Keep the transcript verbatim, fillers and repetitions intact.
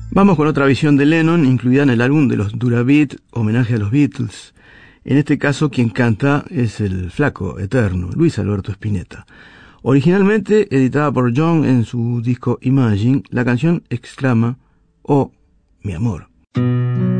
Vamos con otra visión de Lennon, incluida en el álbum de los Durabeat, homenaje a los Beatles. En este caso, quien canta es el flaco eterno, Luis Alberto Spinetta. Originalmente editada por John en su disco Imagine, la canción exclama: "Oh, mi amor".